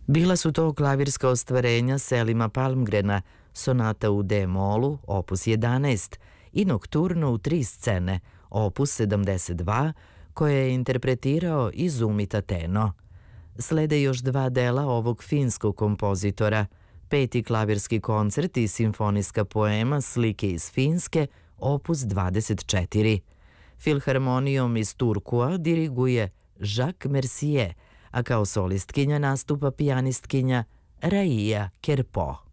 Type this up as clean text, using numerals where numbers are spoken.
Bila su to klavirska ostvarenja Selima Palmgrena, sonata u D-molu, opus 11, i nokturno u 3 scene, opus 72, koje je interpretirao Izumi Tateno. Slede još 2 dela ovog finskog kompozitora, 5. klavirski koncert i simfonijska poema Slike iz Finske, opus 24. Filharmonijom iz Turkua diriguje Jacques Mercier, a kao solistkinja nastupa pijanistkinja Raija Kerpo.